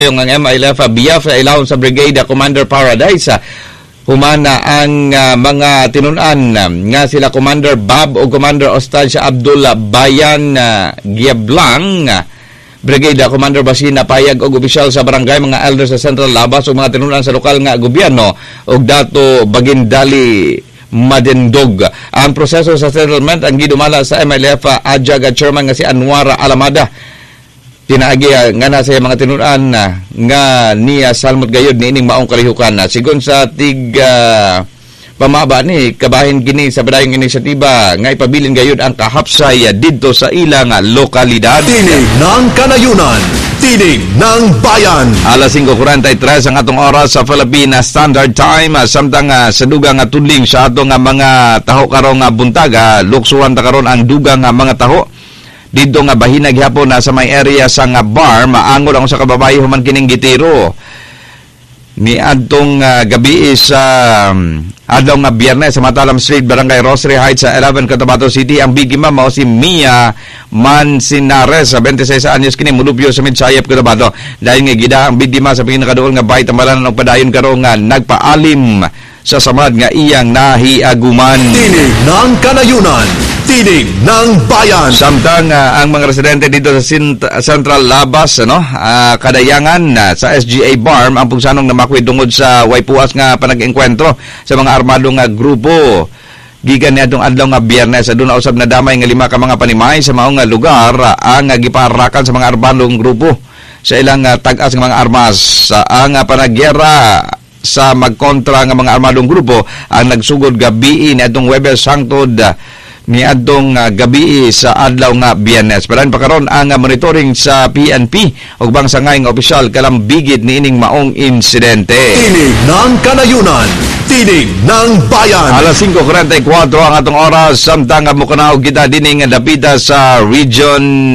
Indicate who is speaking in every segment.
Speaker 1: yung ang MILF Biafra ilawom sa Brigada Commander Paradise. Humana ang mga tinunan nga sila Commander Bob o Commander Ostancia Abdul Bayan Giablang, Brigada Commander Basina Payag og opisyal sa barangay, mga elders sa Central Labas ug mga tinunan sa lokal nga gobyerno ug dato Bagindali Madendog. Ang proseso sa settlement ang gidumala sa MILF Ajaga Chairman nga si Anwara Alamada. Tinaagi nga na sa mga tinunan nga niya salmot gayod niining maong kalihukan. Sigon sa pamaba ni kabahin kini sa badayong inisyatiba nga ipabilin gayod ang kahapsay didto sa ilang lokalidad.
Speaker 2: Tinig ng Kanayunan, tinig ng bayan.
Speaker 1: Alas 5:43 ang atong oras sa Philippine Standard Time. Samtang sa dugang nga tudling sa atong mga taho karong buntaga, luksuhan ta karon ang dugang nga mga taho dito nga bahinag hapon na sa may area sa nga bar. Maangol ang sa kababae human kining gitiro ni adtong gabi sa adlaw nga Biyernes sa Matalam Street, Barangay Rosary Heights sa 11 Cotabato City. Ang biktima mao si Mia Mansinares, 26 anyos kini, mulupyo sa Midsayap, Cotabato. Dahil nga gida ang biktima sa pinakaduol nga bahay tambalan og padayon karon nga nagpaalim sa samad nga iyang nahiaguman.
Speaker 2: Tinig ng Kanayunan, tinig ng bayan.
Speaker 1: Samtang ang mga residente dito sa Central Labas, Kadayangan sa SGA Barm ang pugsanong namakwid tungod sa waypuas nga panag-engkwentro sa mga armadong grupo. Gikan niadtong adlaw nga Biyernes, aduna usab na damay nga 5 ka mga panimay sa maong lugar ang giparakan sa mga armadong grupo sa ilang tag-as nga mga armas. Ang panagyera sa magkontra nga mga armadong grupo ang nagsugod gabi ni adtong Huwebes hangtod ni adtong gabi sa adlaw nga Biyernes. Pero pa karon ang monitoring sa PNP ug bang sangay nga opisyal kalambigit niining maong insidente.
Speaker 2: Tinig ng Kanayunan, tinig ng bayan.
Speaker 1: Alas 5:44 ang atong oras, samtang mukanaw kita dining dapita sa Region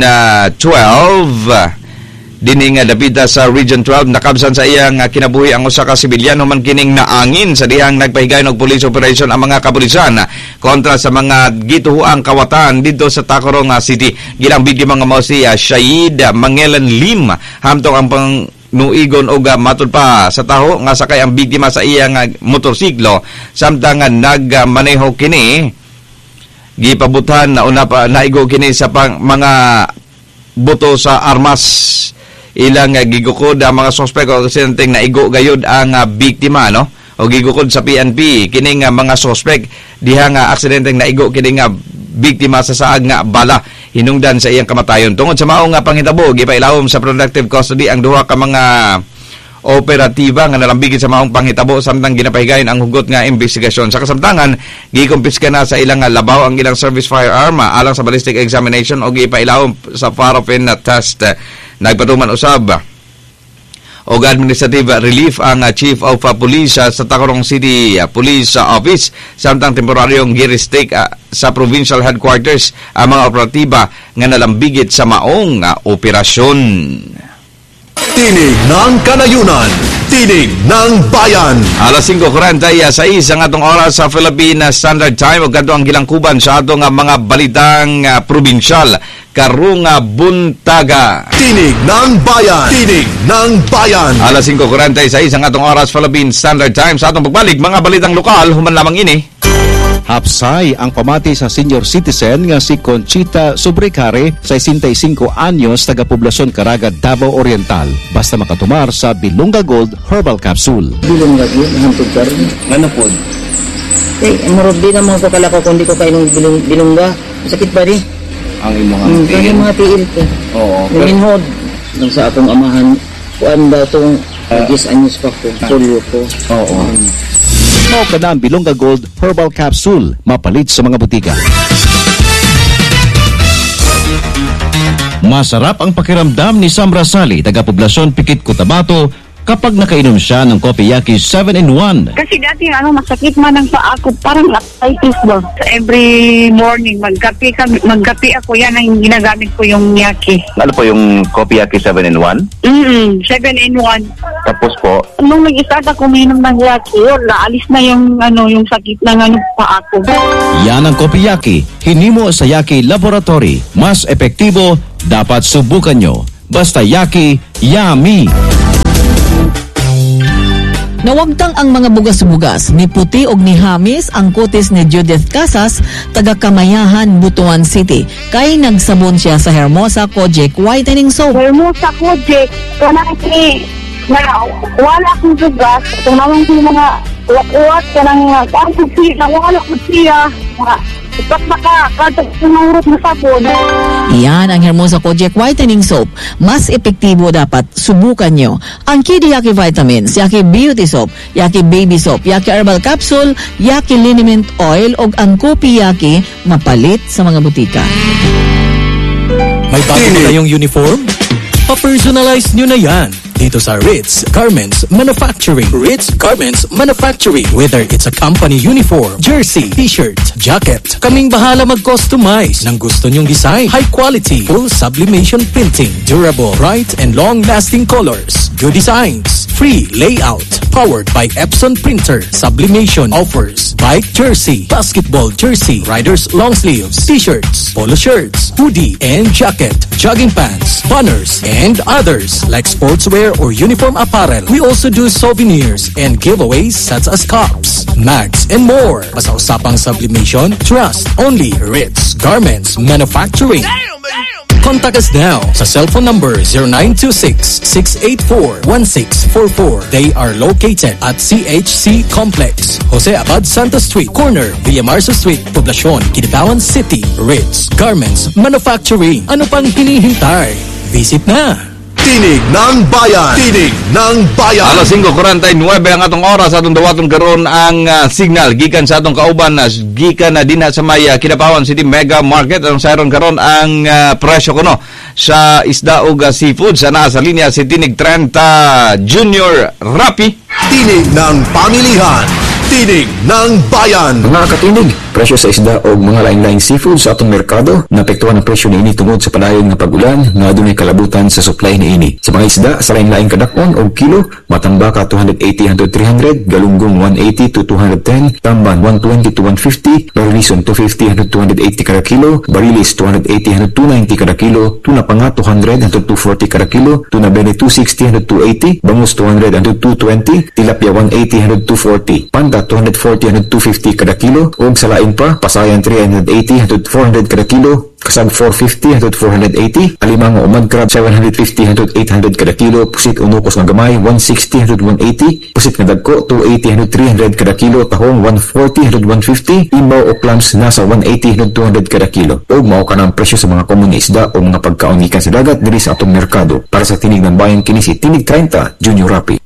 Speaker 1: 12. Dining dapita sa Region 12, nakabsan sa iyang kinabuhi ang usa ka sibilyan human kining naangin sa dihang nagpahigayon og police operation ang mga kapulisan kontra sa mga gituhuang kawatan dito sa Tacurong City. Gilang biktima nga mao si Shahid Mangelan Lim, hamtong ang nuigon og matud pa sa taho nga sakay ang biktima sa iyang motorsiklo samtang nagmaneho kini. Gipabutan na una pa naigo kini sa mga buto sa armas. Ilang gigukod ang mga suspect o residenteng naigo gayud ang biktima, o gigukod sa PNP kining mga suspect diha nga aksidenteng naigo kining biktima sa saag nga bala hinungdan sa iyang kamatayon. Tungod sa mao nga panghitabo, gipailawom sa protective custody ang duha ka mga operatiba nga nalambigit sa maong panghitabo samtang ginapahigayon ang hugot nga investigasyon. Sa kasamtangan, gikumpiska na sa ilang labaw ang ilang service firearm alang sa ballistic examination o gipailawom sa paraffin test. Nagpatuman usab og administrative relief ang Chief of Police sa Tacurong City Police Office samtang temporaryong girestate sa provincial headquarters ang mga operatiba nga nalambigit sa maong operasyon.
Speaker 2: Tinig ng Kanayunan, tinig ng bayan.
Speaker 1: Alas 5:46 ang atong oras sa Philippine Standard Time ug kadto ang gilangkuban sa atong mga balitang probinsyal karong buntaga.
Speaker 2: Tinig ng bayan, tinig ng bayan.
Speaker 1: Alas 5:46 ang atong oras Philippine Standard Time. Sa atong pagbalik mga balitang lokal human lamang ini.
Speaker 3: Hapsay ang pamati sa senior citizen nga si Conchita Sobrecare, 65 anyos, taga-poblasyon Caraga, Davao Oriental. Basta makatumar sa Bilunga Gold Herbal Capsule.
Speaker 4: Bilunga Gold, hantog karon.
Speaker 5: Ano po?
Speaker 4: Marod din naman ko kalako kung di ko kainom bilungga. Sakit ba di?
Speaker 5: Ang imong
Speaker 4: kaya mga tiil ko.
Speaker 5: Oo.
Speaker 4: Minhod. Nang sa akong amahan, kuan daw itong 10 anyos pa ko, polio ko.
Speaker 5: Oo.
Speaker 3: Mao ka ang Bilunga Gold Herbal Capsule, mapalit sa mga butika. Masarap ang pakiramdam ni Sam Rasali, taga-poblasyon Pikit, Cotabato, kapag nakainom siya ng Kopiyaki 7-in-1.
Speaker 6: Kasi dati masakit man ang paa ko, parang arthritis ba. Every morning magkape ako, yan ang ginagamit ko yung Yaki.
Speaker 5: Ano po yung Kopiyaki 7-in-1?
Speaker 6: 7-in-1.
Speaker 5: Tapos po?
Speaker 6: Nung nag-start ako uminom ng Yaki, naalis na yung sakit ng paa ko.
Speaker 3: Yan ang Kopiyaki, hinimo sa Yaki Laboratory. Mas epektibo, dapat subukan nyo. Basta Yaki, yummy!
Speaker 7: Nawagtang ang mga bugas-bugas ni Puti og ni Hamis ang kutis ni Judith Casas taga Kamayahan, Butuan City. Kay nagsabon siya sa Hermosa Kojic Whitening Soap.
Speaker 6: Hermosa Kojic, kanang na wala akong bugas. Itong naman yung mga uwat-uwat, kanang wala ko siya. Ipat na katag sinurot na sabon.
Speaker 7: Iyan ang Hermosa Kojic Whitening Soap. Mas epektibo dapat subukan nyo. Ang Kidi Yaki Vitamins, Yaki Beauty Soap, Yaki Baby Soap, Yaki Herbal Capsule, Yaki Liniment Oil, o ang Kopi Yaki mapalit sa mga butika.
Speaker 8: May bago na kayong uniform? Pa-personalize nyo na yan dito sa Ritz Garments Manufacturing. Ritz Garments Manufacturing. Whether it's a company uniform, jersey, t-shirt, jacket, kaming bahala mag-customize ng gusto nyong design. High quality, full sublimation printing, durable, bright and long-lasting colors, good designs, free layout, powered by Epson printer. Sublimation offers bike jersey, basketball jersey, riders long sleeves, t-shirts, polo shirts, hoodie and jacket, jogging pants, banners, and others like sportswear or uniform apparel. We also do souvenirs and giveaways such as cups, mags, and more. Basta usapang sublimation, trust only Ritz Garments Manufacturing. Contact us now sa cellphone number 0926-684-1644. They are located at CHC Complex, Jose Abad Santos Street, corner Villa Marzo Street, Poblacion, Kidapawan City. Ritz Garments Manufacturing. Ano pang hinihintay? Visit na!
Speaker 2: Tinig ng Bayan. Tinig ng Bayan.
Speaker 1: Alas 5:49 ang atong oras atong dawaton karon ang signal gikan sa atong kauban na gikan na dinha sa may Kidapawan City Mega Market. Ang sayron karon ang presyo kuno sa isda ug seafood sa naa sa linya si Tinig 30 Junior Rapi.
Speaker 2: Tinig ng Pamilihan. Tinig ng Bayan.
Speaker 9: Mga katinig, presyo sa isda o mga lain-laing seafood sa atong merkado, naapektuhan ang presyo ni ini tungod sa padayon nga pag-ulan nga adunay kalabutan sa supply ni ini. Sa mga isda sa lain-laing kadakon o kilo, matambaka 280 hangtod 300, galunggong 180 to 210, tamban 120 to 150, lorison 250 hangtod 280 kada kilo, barilis 280 hangtod 290 kada kilo, tuna panga 200 hangtod 240 kada kilo, tuna bene 260 hangtod 280, bangus 200 hangtod 220, tilapia 180 hangtod 240, panda 240 hangtod 250 kada kilo, ug sa lain pa pasayan 380 hangtod 400 kada kilo, kasag 450 hangtod 480, alimang umad crab 750 hangtod 800 kada kilo, pusit unukos nga gamay 160 hangtod 180, pusit nga dagko 280 hangtod 300 kada kilo, tahong 140 hangtod 150, imbaw o clams nasa 180 hangtod 200 kada kilo. Ug mao kanang presyo sa mga common isda o mga pagkaon gikan sa dagat diri sa atong merkado. Para sa Tinig ng Bayan kini si Tinig 30 Junior Rapi.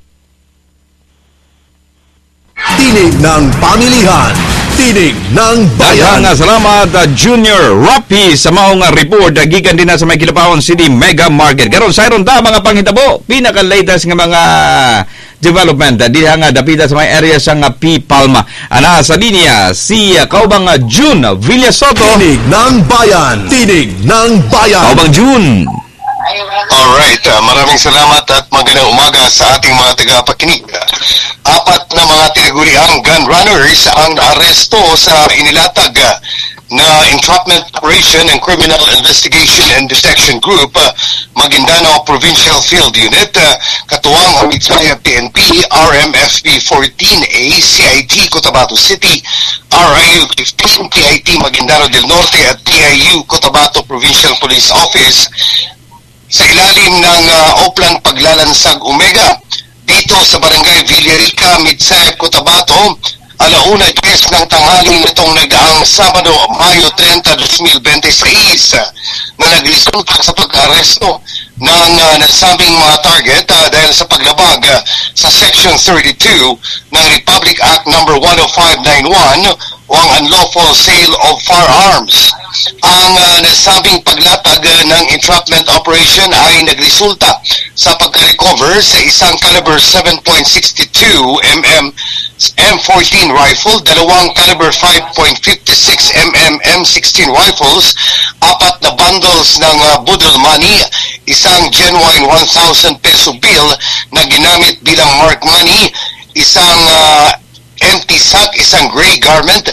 Speaker 2: Tinig ng Pamilihan. Tinig ng Bayan.
Speaker 1: Daghang salamat Junior Rapi sa maong report gikan din sa may Kidapawan City Mega Market. Karon sayron ta mga panghitabo, pinaka latest nga mga development diha nga dapita sa may area sa nga P Palma. Ana sa linya si kaubang June Villasoto.
Speaker 2: Tinig ng Bayan. Tinig ng Bayan.
Speaker 1: Kaubang June.
Speaker 10: Alright, maraming salamat at magandang umaga sa ating mga tagapakinig. Apat na mga tinaguriang gun runners ang naaresto sa inilatag na Entrapment Operation and Criminal Investigation and Detection Group, Maguindanao Provincial Field Unit, katuwang ang Mitzaya PNP, RMFP 14A, CIT Cotabato City, RIU 15, PIT Maguindanao del Norte at PIU Cotabato Provincial Police Office sa ilalim ng Oplan Paglalansag Omega dito sa Barangay Villarica, Midsayap, Cotabato, alauna 10 ng tanghali nitong nagdaang Sabado, Mayo 30, 2026 na nagresulta sa pag-aresto ng nasabing mga target dahil sa paglabag sa Section 32 ng Republic Act No. 10591 o ang unlawful sale of firearms. Ang nasabing paglatag ng entrapment operation ay nagresulta sa pagka-recover sa isang caliber 7.62 mm M14 rifle, dalawang caliber 5.56 mm M16 rifles, apat na bundles ng budol money, isang genuine 1,000 peso bill na ginamit bilang mark money, isang empty sack, isang gray garment,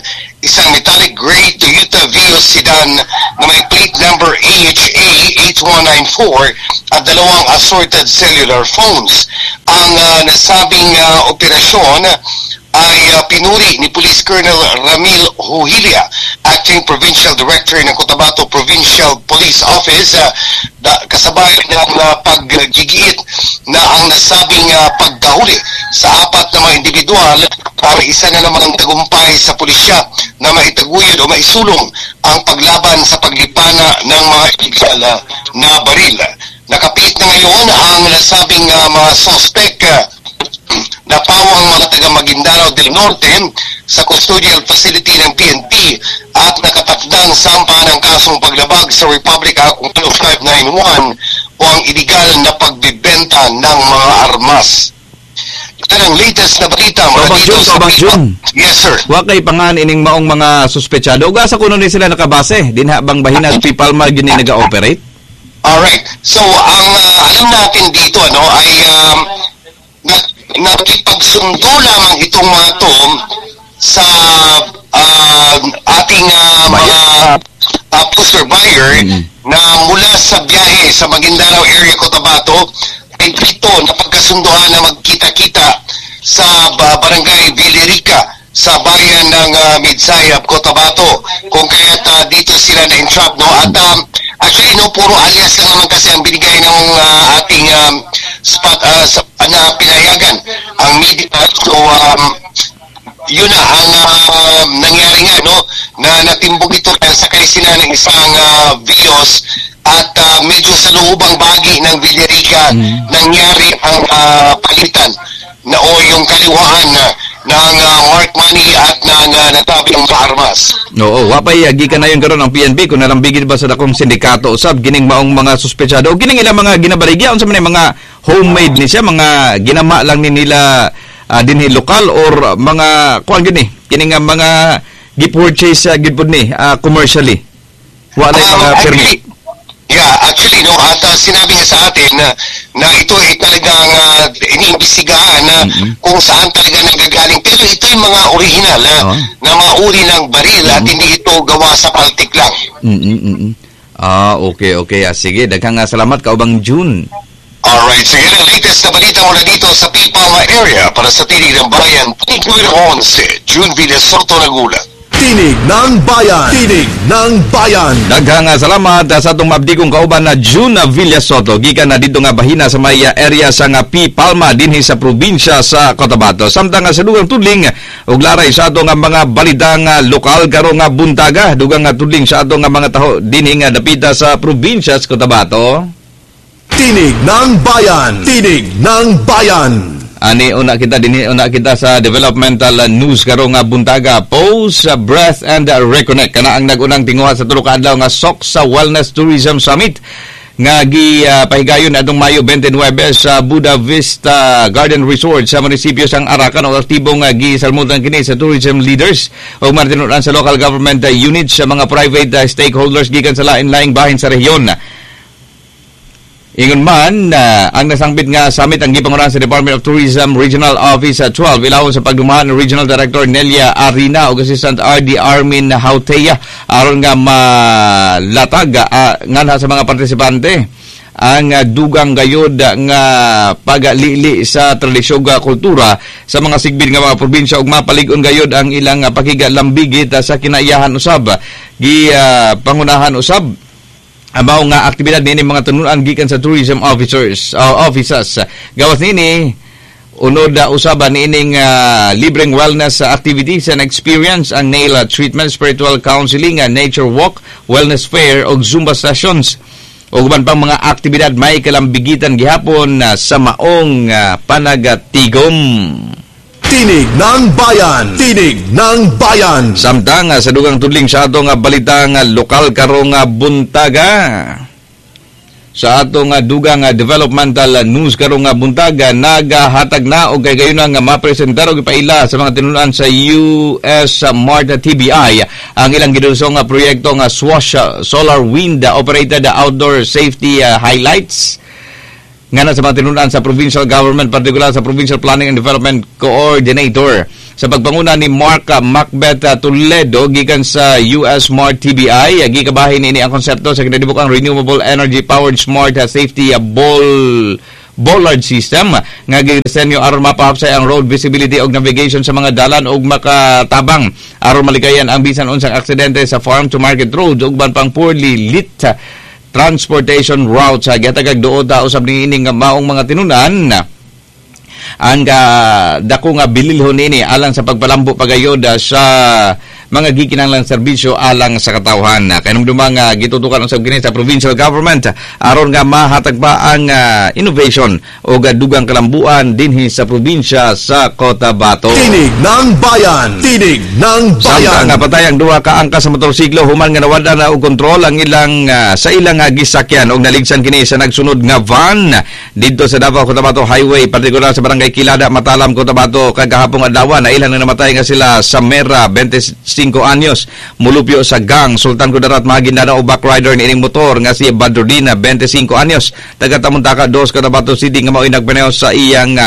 Speaker 10: isang metallic gray Toyota Vios sedan na may plate number AHA 8194 at dalawang assorted cellular phones. Ang nasabing operasyon ay pinuri ni Police Colonel Ramil Huhilia, Acting Provincial Director ng Cotabato Provincial Police Office, kasabay ng paggigiit na ang nasabing pagkahuli sa 4 na mga individual para isa na namang tagumpay sa pulisya na maitaguyod o maisulong ang paglaban sa paglipana ng mga illegal na baril. Nakapit na ngayon ang nasabing mga suspect na pawang mga taga Maguindanao del Norte sa custodial facility ng PNP at nakatakdang sampahan ng kasong paglabag sa Republic Act 591 o ang iligal na pagbibenta ng mga armas. Yan ang latest na balita mula dito sa
Speaker 1: Jun.
Speaker 10: Yes, sir.
Speaker 1: Wakay pangan ining maong mga suspetsado. Ugasa kuno ni sila nakabase. Dinhabang bahina at Pipalma yun yung nag-operate?
Speaker 10: Alright. So, ang alam natin dito ay nakipagsundo lamang itong mga to sa ating mga poster buyer na mula sa biyahe sa Maguindanao area, Cotabato, ay dito na pagkasunduhan na magkita-kita sa barangay Villarica sa bayan ng Midsayap, Cotabato, kung kaya't dito sila na-entrap, no? At actually, no, puro alias lang naman kasi ang binigay ng ating spot na pinayagan ang media. So, yun na ang nangyari nga, no, na natimbog ito dahil sakay sila ng isang Vios at medyo sa luubang bahagi ng Villarica nangyari ang palitan na o yung kaliwaan ng mark money at ng natabing armas.
Speaker 1: Oo, wapay gikan na yun karon ang PNP kung nalambigin ba sa dakong sindikato usab gining maong mga suspetsado o gining ilang mga ginabaligya unsa man mga homemade ni siya, mga ginama lang ni nila dinhi lokal or mga kuan gini kining mga gi-purchase gid ni commercially. Wala mga permit.
Speaker 10: Yeah, actually, no, at sinabi niya sa atin na ito ay talagang iniimbestigahan kung saan talaga nanggagaling. Pero ito yung mga original na mga uri ng baril at hindi ito gawa sa paltik lang.
Speaker 1: Okay. Sige, daghang salamat kaubang June.
Speaker 10: Alright, so yan ang latest na balita mula dito sa Pipalma area para sa Tinig ng Bayan. Tinig 11, June Villasoto, Nagula.
Speaker 2: Tinig ng Bayan. Tinig ng Bayan.
Speaker 1: Daghang salamat sa atong mabdigong kauban na June Villasoto gikan na dito nga bahina sa may area sa nga Pipalma dinhi sa probinsya sa Cotabato. Samtang sa dugang tudling ug laray sa ato nga mga balitang lokal karon nga buntaga, dugang nga tudling sa ato nga mga taho dinhi nga dapita sa probinsya sa Cotabato.
Speaker 2: Tinig ng Bayan. Tinig ng Bayan.
Speaker 1: Ani una kita sa developmental news karong nga buntaga, Pause, Breath and Reconnect kana ang nagunang tinguha sa tulo ka adlaw nga SOCSA Wellness Tourism Summit nga pahigayon adtong Mayo 29 sa Buda Vista Garden Resort sa munisipyo sang Arakan o aktibong gisalmutan kini sa tourism leaders o martinuran sa local government units sa mga private stakeholders gikan sa lain-laing bahin sa rehiyon. Ingon man, ang nasangbit nga summit ang gipangunahan sa Department of Tourism Regional Office 12 ilawon sa pagdumahan ng Regional Director Nelia Arina ug Assistant RD Armin Hauteya aron nga malatag nga sa mga partisipante ang dugang gayod nga pagalili sa tradisyon nga kultura sa mga sigbid nga mga probinsya ug mapalig-on gayod ang ilang pakigalambigit sa kinaiyahan usab pangunahan usab amaw nga aktibidad nini mga tanunan gikan sa tourism officers gawas nini unod usaban nining libreng wellness activities and experience ang nail treatment, spiritual counseling, nature walk, wellness fair ug zumba sessions ug uban pang mga aktibidad may kalambigitan gihapon sa maong panaгаtigom.
Speaker 2: Tinig ng Bayan. Tinig ng Bayan.
Speaker 1: Samtang sa dugang tudling sa ato nga balita nga lokal karong buntaga. Sa ato nga dugang developmental news karong buntaga nagahatag na og kay gayon nga mapresentar og ipaila sa mga tinunan sa US Mart TBI ang ilang gidulsong nga proyekto nga Swash Solar Wind Operated Outdoor Safety Highlights nga na sa mga tinunan sa provincial government, partikular sa Provincial Planning and Development Coordinator. Sa pagpanguna ni Mark Macbeth Toledo gikan sa US Smart TBI, gikabahin ini ang konsepto sa kinadibukang Renewable Energy Powered Smart Safety Bollard System nga gidisenyo aron mapahapsay ang road visibility og navigation sa mga dalan og makatabang aron malikayan ang bisan unsang aksidente sa farm to market roads ug pang poorly lit transportation routes. Gihatagag duot usab niini nga maong mga tinunan ang dako nga bililhon ini alang sa pagpalambo pagayod sa mga gikinahanglang serbisyo alang sa katawhan. Kanumduma nga gitutukan usab kini sa provincial government aron nga mahatag pa ang innovation o dugang kalambuan dinhi sa probinsya sa Cotabato.
Speaker 2: Tinig ng Bayan! Tinig ng Bayan!
Speaker 1: Samtang nga patay ang duha ka angkas sa motorsiklo human nga nawala na og kontrol ang ilang sa ilang gisakyan og naligsan kini sa nagsunod nga van didto sa Davao Cotabato Highway, partikular sa barangay Kilada, Matalam, Cotabato. Kagahapong adlaw na ilang na namatay nga sila sa Mera, 25 anyos, mulupyo sa gang Sultan Kudarat, maginada o backrider ni ining motor nga si Badrodina, 25 anyos, taga Tamuntaka 2, Cotabato City, nga mao'y nagpaneho sa iyang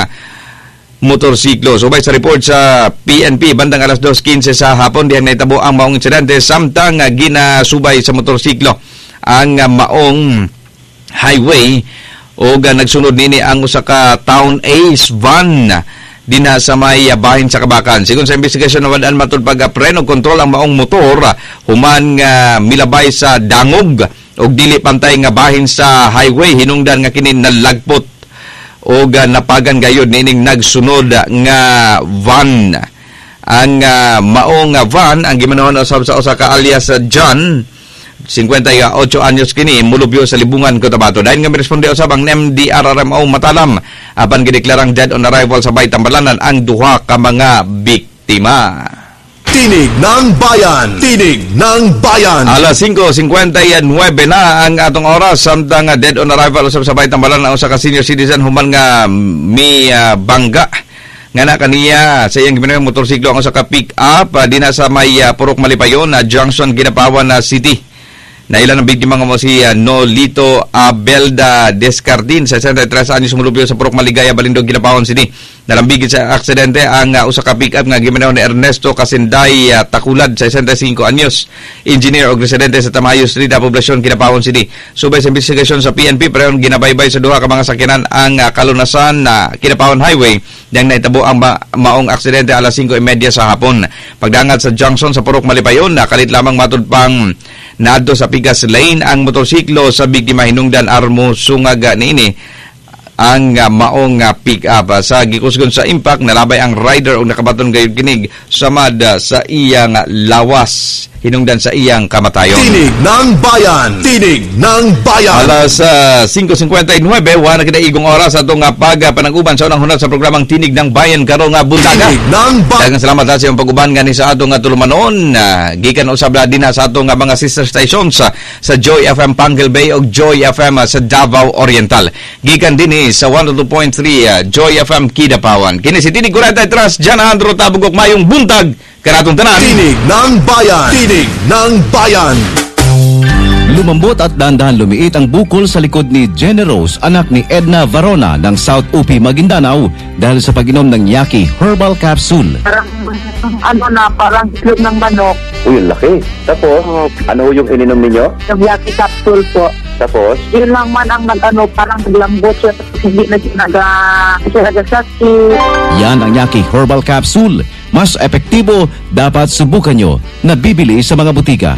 Speaker 1: motorsiklo. Subay sa report sa PNP bandang alas 2:15 sa hapon dihang naitabo ang maong insidente samtang ginasubay sa motorsiklo ang maong highway o nagsunod nini ang usa ka Town Ace van dinha sa may bahin sa Kabakan. Sigon sa investigasyon nawadaan matud pag-preno kontrol ang maong motor human nga milabay sa dangog og dili pantay nga bahin sa highway, hinungdan nga kini nalagpot og napagan gayod nining nagsunod nga van. Ang maong van ang gimanahon usab sa usa ka alias John, 58 anyos kini, mulubyo sa Libungan, Cotabato. Dahil nga miresponde usab ang MDRRMO Matalam apan gideklarang dead on arrival sa Baytambalanan ang duha ka mga biktima.
Speaker 2: Tinig ng Bayan! Tinig ng Bayan!
Speaker 1: Alas 5:59 na ang atong oras samtang dead on arrival usab sa Baytambalanan ang usa ka senior citizen human nga bangga nga na kaniya sa iyang giminawang motorsiklo ang usa ka pick-up dinha sa may Purok Malipayon na Junction, Ginapawan na City. Nailan ang biktima nga mo si Nolito Abelda Descardin, 63 anyos, mulupyo sa Purok Maligaya, Balindog, Ginapawan City. Nalambigit sa aksidente ang usa ka pick-up nga giminaw ni Ernesto Casinday Takulad, 65 anyos, engineer o residente sa Tamayo Street, Poblasyon, Ginapawan City. Subay sa investigasyon sa PNP, pareho ginabaybay sa duha ka mga sakyanan ang kalunasan na Ginapawan Highway diyang naitabo ang maong aksidente alas 5:30 sa hapon. Pagdangat sa junction sa Purok Malipayon, kalit lamang matud pang naadto sa Pigas Lane ang motorsiklo sa biktima, hinungdan armo sungaga niini ang maong pick-up. Sa gikusgon sa impact, nalabay ang rider o nakabaton gayud kinig samad sa iyang lawas, hinungdan sa iyang kamatayon.
Speaker 2: Tinig ng Bayan! Tinig ng Bayan!
Speaker 1: Alas 5:59, wala kita igong oras atong pagpanag-uban sa unang hunat sa programang Tinig ng Bayan karong buntaga.
Speaker 2: Tinig ng Bayan!
Speaker 1: Daghang salamat sa iyong pag-uban gani sa atong tulumanon. Gikan usab din sa atong mga sister stations sa Joy FM Pangal Bay o Joy FM sa Davao Oriental. Gikan din sa 102.3 Joy FM Kidapawan. Kini si Tinig 43 Jan Andro Tabugok, mayong buntag kanatong tanan.
Speaker 2: Tinig ng Bayan! Tinig ng Bayan!
Speaker 3: Lumambot at dahan-dahan lumiit ang bukol sa likod ni Jenny Rose, anak ni Edna Varona ng South UP, Maguindanao dahil sa pag-inom ng Yaki Herbal Capsule.
Speaker 6: Parang itlog ng manok.
Speaker 5: Uy, ang laki. Tapos, ano yung ininom ninyo?
Speaker 6: Yung Yaki capsule po.
Speaker 5: Tapos,
Speaker 6: Yun lang man ang parang naglambot siya tapos hindi na siya nagasakit.
Speaker 3: Yan ang Yaki Herbal Capsule. Mas epektibo, dapat subukan nyo. Nabibili sa mga butika.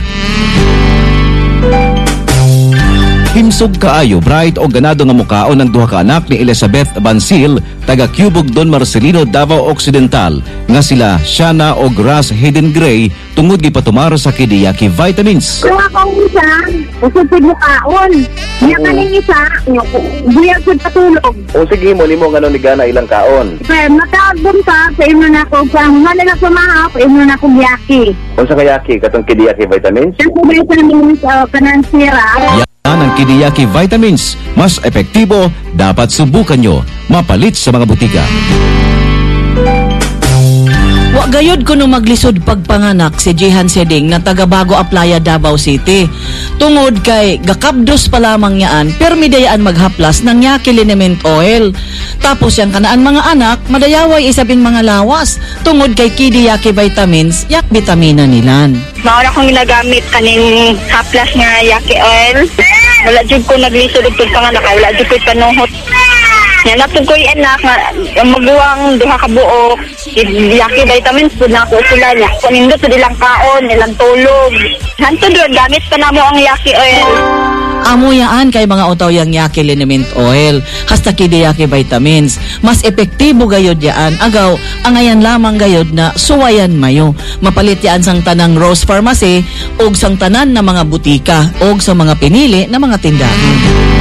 Speaker 3: Himsog kaayo, bright o ganado nga mukaon ng duha ka anak ni Elizabeth Bansil, taga Cubog Don Marcelino, Davao Occidental, nga sila Shana o Grass Hidden Gray, tungod gipatumar sa Kidiyaki Vitamins.
Speaker 6: Kung akong isa, usapid mo kaon. Niya kaning isa, buyag ko patulog.
Speaker 5: o sige mo, limo nga ni Gana ilang kaon.
Speaker 6: Kaya matagom ka, sa ino na ako, kung manila ko mahap, ino na akong Yaki.
Speaker 5: Kung sa kayaki, katong Kidiyaki Vitamins?
Speaker 6: Yan po ba yung namin sa kanansira?
Speaker 3: Yan ang Kidiyaki Vitamins. Mas epektibo, dapat subukan nyo. Mapalit sa mga butika.
Speaker 7: Wa gayod ko no maglisod pagpanganak si Jihan Seding na taga Bago Aplaya, Davao City. Tungod kay gakabdos pa lamang yaan, permidayaan maghaplas ng Yaki liniment oil. Tapos yang kanaan mga anak, madayaway isabing mga lawas. Tungod kay Kidi Yaki vitamins, yak vitamina nilan.
Speaker 6: Maura kong ginagamit kaning haplas nga Yaki oil. Wala jud ko naglisod og pagpanganak, wala jud ko panuhot. Yan natong ko anak nga maguwang duha ka buok. Yaki vitamins pud na ako sila niya. Kunindot sa ilang kaon, ilang tulog. Hantod ron gamit pa namo ang Yaki oil.
Speaker 7: Amo yaan kay mga utaw yang Yaki liniment oil, hasta Kidi Yaki vitamins. Mas epektibo gayod yaan, agaw angayan lamang gayod na suwayan mayo. Mapalit yaan sang tanang Rose Pharmacy og sang tanan na mga butika og sa mga pinili na mga tindahan.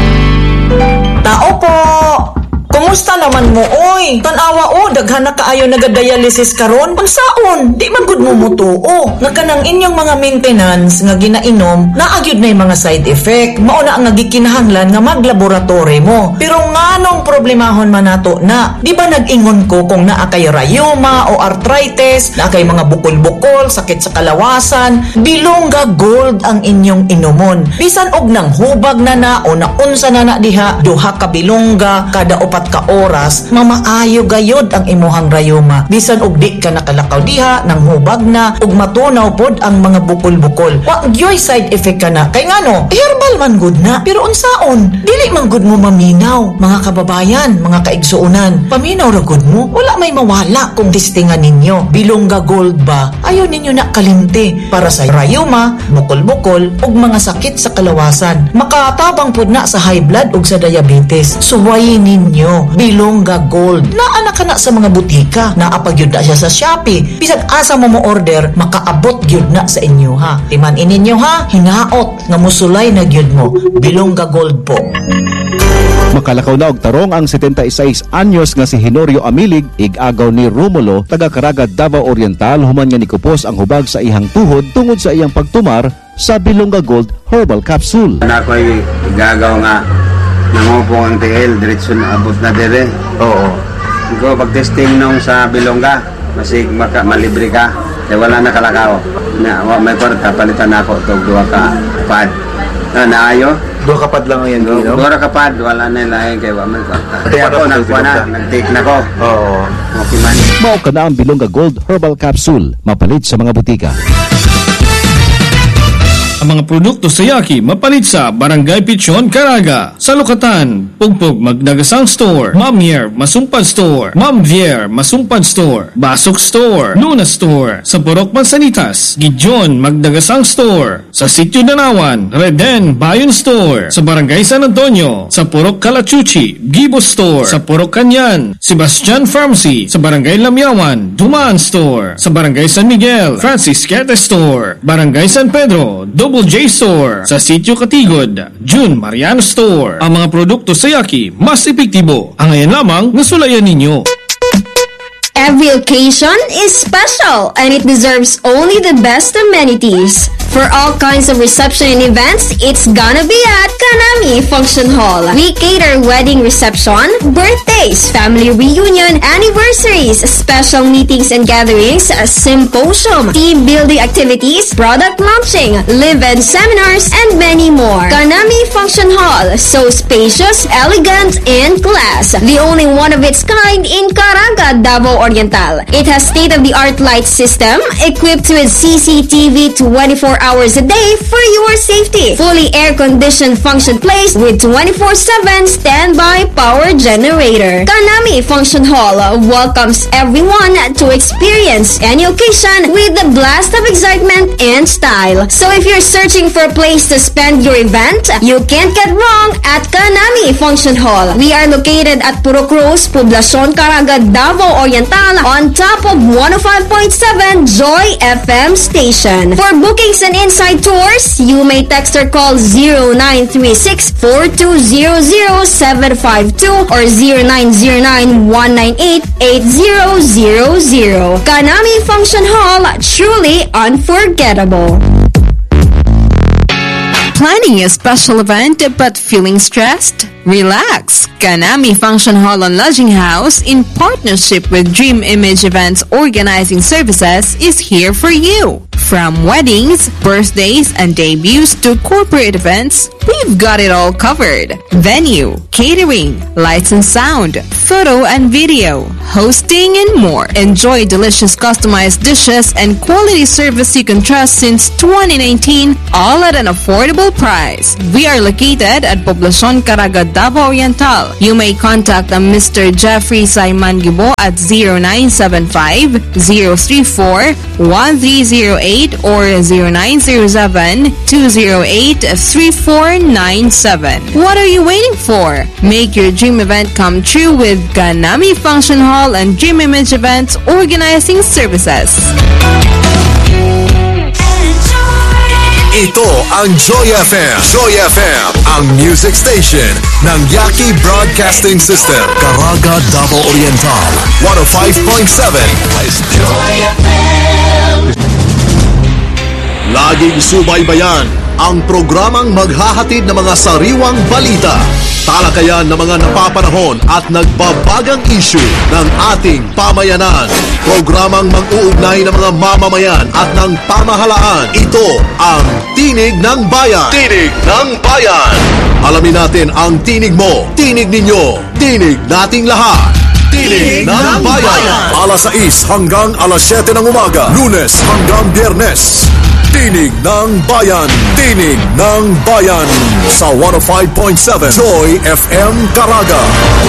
Speaker 11: Tao po! Kumusta naman mo, oy? Tanawa o, daghan na kaayo nagadialysis karon. Pangsaon, di man gud mo mutuo. Nga kanang inyong mga maintenance nga ginainom, naagyod na yung mga side effect. Mauna ang nagikinahanglan nga maglaboratory mo. Pero nganong problemahon man nato na? Di ba nag-ingon ko kung naa kay rheuma o arthritis, naa kay mga bukol-bukol, sakit sa kalawasan, Bilonga Gold ang inyong inomon. Bisan og nang hubag na o naunsa na diha, duha ka bilongga kada upat ka oras, mamaayo gayod ang imuhang rayuma. Bisan og di ka nakalakaw diha, nang hubag na, ug matunaw pod ang mga bukol-bukol. Wa gyoy side effect ka na. Kay ngano, herbal man good na. Pero unsaon, dili man good mo maminaw. Mga kababayan, mga kaigsuunan, paminaw ra good mo. Wala may mawala kung testingan ninyo. Bilongga Gold ba? Ayaw ninyo na kalimti para sa rayuma, bukol-bukol, ug mga sakit sa kalawasan. Makatabang pod na sa high blood ug sa diabetes. Suwayin ninyo Bilongga Gold. Naa ka na sa mga butika. Naapagyud na siya sa Shopee. Bisan asa mo order, makaabot gyud na sa inyo ha. Timan ininyo ha, hinaot nga musulay na gyud mo. Bilongga Gold po.
Speaker 3: Makalakaw na og tarong ang 76 anyos nga si Henorio Amilig, igagaw ni Romulo, taga Caraga, Davao Oriental, human nga nikupos ang hubag sa ihang tuhod tungod sa iyang pagtumar sa Bilongga Gold Herbal Capsule.
Speaker 12: Ako'y igagaw nga nangupong ang TL, diretso na abot na dire. Oo. Ikaw pag-testing nung sa Bilongga, masig malibre ka, kaya wala na kalakaw. May kwarta, palitan ako itong duha ka pad. Naayo?
Speaker 13: Duha ka pad lang yan, no?
Speaker 12: Duha ka pad, wala na ilahin, kaya wala may kwarta. Kaya ako, nag-take na ko. Oo. Okay man.
Speaker 3: Mao ka na ang Bilongga Gold Herbal Capsule, mapalit sa mga butika.
Speaker 14: Ang mga produkto sa Yaki mapalit sa Barangay Pichon, Caraga, sa Lukatan, Pugpug Magdagasang Store, Mamier Masumpad Store, Mamvier Masumpad Store, Basok Store, Luna Store, sa Purok Mansanitas, Gijon Magdagasang Store, sa Sitio Danawan, Reden Bayon Store, sa Barangay San Antonio, sa Purok Kalachuchi, Gibo Store, sa Purok Kanyan, Sebastian Pharmacy, sa Barangay Lamyawan, Dumaan Store, sa Barangay San Miguel, Francis Quete Store, Barangay San Pedro, Double J Store, sa Sitio Katigod, June Mariano Store. Ang mga produkto sa Yaki mas epektibo. Ang ngayon lamang nasulayan ninyo.
Speaker 15: Every occasion is special and it deserves only the best amenities. For all kinds of reception and events, it's gonna be at Kanami Function Hall. We cater wedding reception, birthdays, family reunion, anniversaries, special meetings and gatherings, a symposium, team building activities, product launching, live-in seminars, and many more. Kanami Function Hall, so spacious, elegant, and class. The only one of its kind in Caraga, Davao Oriental. It has state-of-the-art light system equipped with CCTV 24 hours a day for your safety. Fully air-conditioned function place with 24/7 standby power generator. Kanami Function Hall welcomes everyone to experience any occasion with a blast of excitement and style. So if you're searching for a place to spend your event, you can't get wrong at Kanami Function Hall. We are located at Purok Rose, Poblacion, Caraga, Davao Oriental, on top of 105.7 Joy FM station. For bookings and inside tours, you may text or call 0936-4200-752 or 0909-198-8000. Kanami Function Hall, truly unforgettable.
Speaker 16: Planning a special event but feeling stressed? Relax.
Speaker 13: Kanami Function Hall and Lodging House, in partnership with Dream Image Events Organizing Services, is here for you. From weddings, birthdays, and debuts to corporate events, we've got it all covered. Venue, catering, lights and sound, photo and video, hosting, and more. Enjoy delicious customized dishes and quality service you can trust since 2019, all at an affordable price. We are located at Poblacion Caraga, Davao Oriental. You may contact Mr. Jeffrey Saiman Gibo at 0975-034-1308 or 0907-208-3497. What are you waiting for? Make your dream event come true with Kanami Function Hall and Dream Image Events Organizing Services.
Speaker 2: Ito ang Joy FM. Joy FM, ang music station ng Yaki Broadcasting System. Caraga, Davao Oriental. 105.7. Joy FM. Laging subaybayan ang programang maghahatid ng mga sariwang balita, talakayan ng mga napapanahon at nagbabagang issue ng ating pamayanan. Programang mag-uugnay ng mga mamamayan at ng pamahalaan. Ito ang Tinig ng Bayan. Tinig ng Bayan. Alamin natin ang tinig mo, tinig ninyo, tinig nating lahat. Tinig ng Bayan. Alas 6 hanggang alas 7 ng umaga. Lunes hanggang Biyernes. Tinig ng Bayan. Tinig ng Bayan. Sa 105.7 Joy FM Caraga.